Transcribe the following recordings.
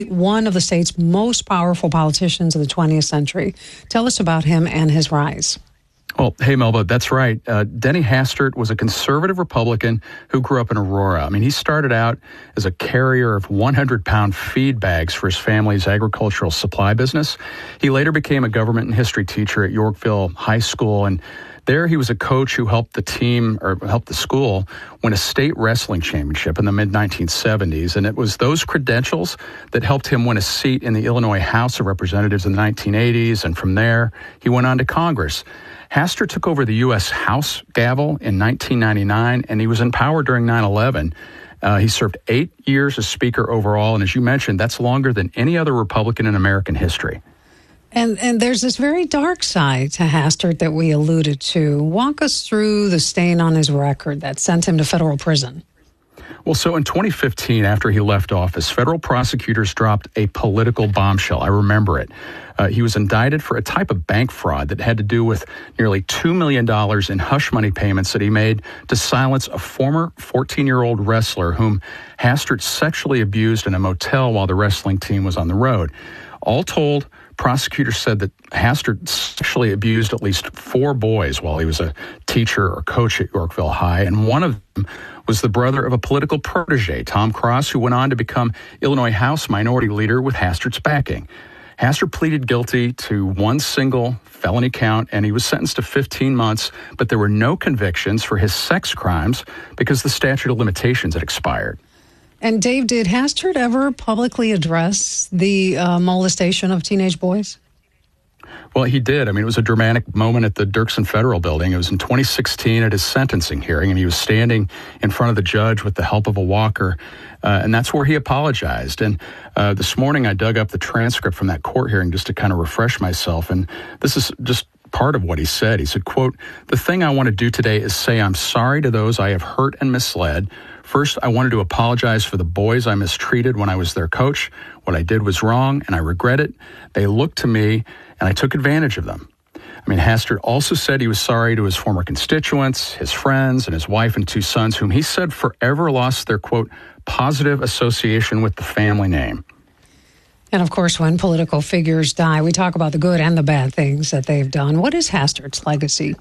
one of the state's most powerful politicians of the 20th century. Tell us about him and his rise. Well, hey, Melba, that's right. Denny Hastert was a conservative Republican who grew up in Aurora. I mean, he started out as a carrier of 100-pound feed bags for his family's agricultural supply business. He later became a government and history teacher at Yorkville High School, and there he was a coach who helped the school win a state wrestling championship in the mid-1970s. And it was those credentials that helped him win a seat in the Illinois House of Representatives in the 1980s. And from there, he went on to Congress. Hastert took over the U.S. House gavel in 1999, and he was in power during 9/11. He served 8 years as Speaker overall, and as you mentioned, that's longer than any other Republican in American history. And there's this very dark side to Hastert that we alluded to. Walk us through the stain on his record that sent him to federal prison. Well, so in 2015, after he left office, federal prosecutors dropped a political bombshell. I remember it. He was indicted for a type of bank fraud that had to do with nearly $2 million in hush money payments that he made to silence a former 14-year-old wrestler whom Hastert sexually abused in a motel while the wrestling team was on the road. All told, prosecutors said that Hastert sexually abused at least 4 boys while he was a teacher or coach at Yorkville High, and one of them was the brother of a political protege, Tom Cross, who went on to become Illinois House Minority Leader with Hastert's backing. Hastert pleaded guilty to one single felony count, and he was sentenced to 15 months, but there were no convictions for his sex crimes because the statute of limitations had expired. And Dave, did Hastert ever publicly address the molestation of teenage boys? Well, he did. I mean, it was a dramatic moment at the Dirksen Federal Building. It was in 2016 at his sentencing hearing, and he was standing in front of the judge with the help of a walker, and that's where he apologized. And this morning I dug up the transcript from that court hearing just to kind of refresh myself, and this is just part of what he said. He said, quote, "The thing I want to do today is say I'm sorry to those I have hurt and misled. First, I wanted to apologize for the boys I mistreated when I was their coach. What I did was wrong, and I regret it. They looked to me, and I took advantage of them." I mean, Hastert also said he was sorry to his former constituents, his friends, and his wife and 2 sons, whom he said forever lost their, quote, positive association with the family name. And of course, when political figures die, we talk about the good and the bad things that they've done. What is Hastert's legacy?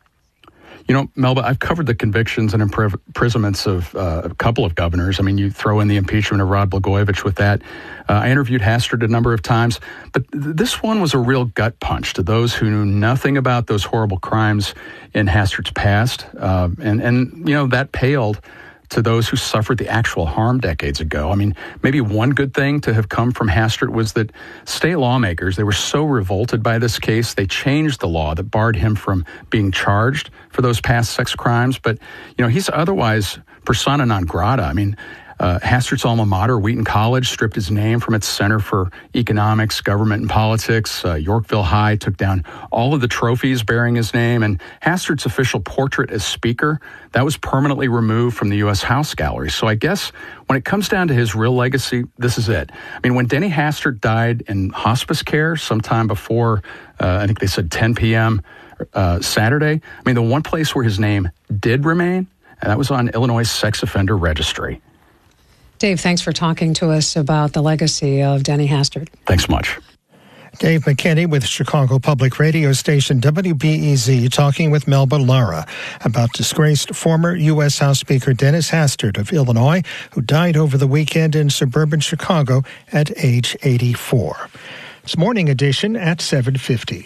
You know, Melba, I've covered the convictions and imprisonments of a couple of governors. I mean, you throw in the impeachment of Rod Blagojevich with that. I interviewed Hastert a number of times, but this one was a real gut punch to those who knew nothing about those horrible crimes in Hastert's past. And you know, that paled to those who suffered the actual harm decades ago. I mean, maybe one good thing to have come from Hastert was that state lawmakers, they were so revolted by this case, they changed the law that barred him from being charged for those past sex crimes. But, you know, he's otherwise persona non grata. I mean, Hastert's alma mater, Wheaton College, stripped his name from its Center for Economics, Government, and Politics. Yorkville High took down all of the trophies bearing his name, and Hastert's official portrait as Speaker, that was permanently removed from the U.S. House Gallery. So I guess when it comes down to his real legacy, this is it. I mean, when Denny Hastert died in hospice care sometime before, I think they said 10 p.m. Saturday, I mean, the one place where his name did remain, and that was on Illinois' sex offender registry. Dave, thanks for talking to us about the legacy of Denny Hastert. Thanks much. Dave McKinney with Chicago Public Radio station WBEZ talking with Melba Lara about disgraced former U.S. House Speaker Dennis Hastert of Illinois, who died over the weekend in suburban Chicago at age 84. It's Morning Edition at 7:50.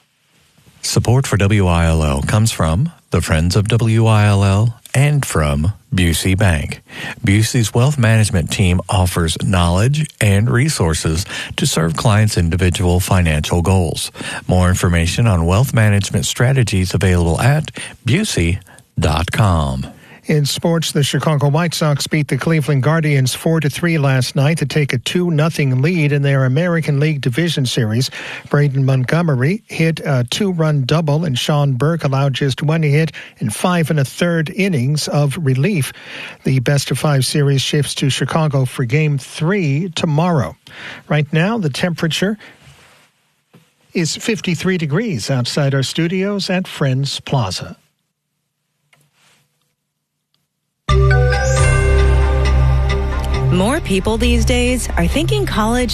Support for WILL comes from the Friends of WILL and from Busey Bank. Busey's wealth management team offers knowledge and resources to serve clients' individual financial goals. More information on wealth management strategies available at Busey.com. In sports, the Chicago White Sox beat the Cleveland Guardians 4-3 last night to take a 2-0 lead in their American League Division Series. Braden Montgomery hit a 2-run double, and Sean Burke allowed just 1 hit in 5 1/3 innings of relief. The best-of-5 series shifts to Chicago for Game 3 tomorrow. Right now, the temperature is 53 degrees outside our studios at Friends Plaza. More people these days are thinking college